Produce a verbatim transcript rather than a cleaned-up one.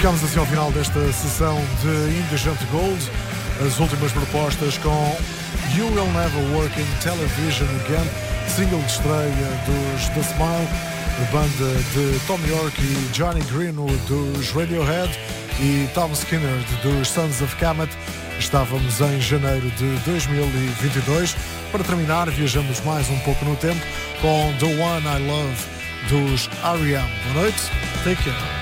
Chegamos assim ao final desta sessão de Indecent Gold. As últimas propostas com You Will Never Work in Television Again, single de estreia dos The Smile, a banda de Tom York e Johnny Greenwood dos Radiohead e Tom Skinner dos Sons of Kemet. Estávamos em janeiro de dois mil e vinte e dois. Para terminar, viajamos mais um pouco no tempo com The One I Love dos R E M. Boa noite, take care.